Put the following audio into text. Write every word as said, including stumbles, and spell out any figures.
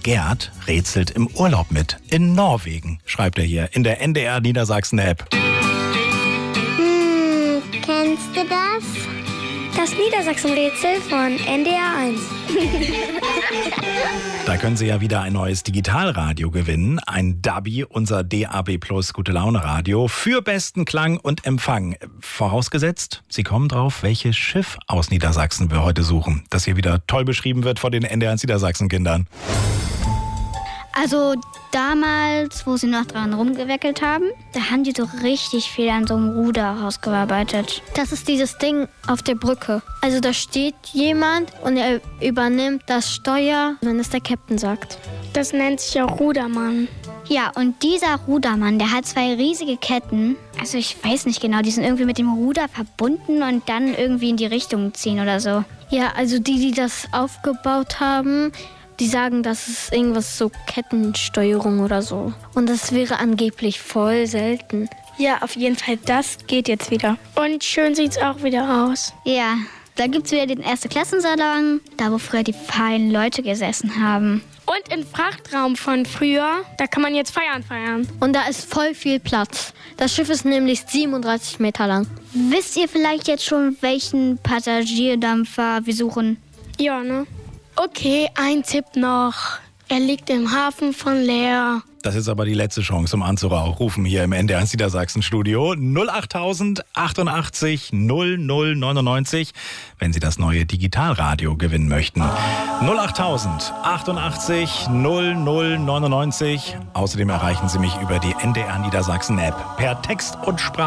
Gerd rätselt im Urlaub mit. In Norwegen, schreibt er hier in der N D R Niedersachsen-App. Hm, kennst du das? Das Niedersachsen-Rätsel von N D R eins. Da können Sie ja wieder ein neues Digitalradio gewinnen. Ein Dabi, unser D A B Plus Gute-Laune-Radio für besten Klang und Empfang. Vorausgesetzt, Sie kommen drauf, welches Schiff aus Niedersachsen wir heute suchen. Das hier wieder toll beschrieben wird von den N D R eins Niedersachsen-Kindern. Also damals, wo sie noch dran rumgeweckelt haben, da haben die so richtig viel an so einem Ruder rausgearbeitet. Das ist dieses Ding auf der Brücke. Also da steht jemand und er übernimmt das Steuer, wenn es der Captain sagt. Das nennt sich auch Rudermann. Ja, und dieser Rudermann, der hat zwei riesige Ketten. Also ich weiß nicht genau, die sind irgendwie mit dem Ruder verbunden und dann irgendwie in die Richtung ziehen oder so. Ja, also die, die das aufgebaut haben, die sagen, das ist irgendwas so Kettensteuerung oder so. Und das wäre angeblich voll selten. Ja, auf jeden Fall, das geht jetzt wieder. Und schön sieht's auch wieder aus. Ja, da gibt's wieder den Erste-Klassensalon, da wo früher die feinen Leute gesessen haben. Und im Frachtraum von früher, da kann man jetzt Feiern feiern. Und da ist voll viel Platz. Das Schiff ist nämlich siebenunddreißig Meter lang. Wisst ihr vielleicht jetzt schon, welchen Passagierdampfer wir suchen? Ja, ne? Okay, ein Tipp noch. Er liegt im Hafen von Leer. Das ist aber die letzte Chance, um anzurufen hier im N D R eins Niedersachsen-Studio. null acht tausend achtundachtzig null null neunundneunzig, wenn Sie das neue Digitalradio gewinnen möchten. null acht tausend achtundachtzig null null neunundneunzig. Außerdem erreichen Sie mich über die N D R Niedersachsen-App per Text und Sprache.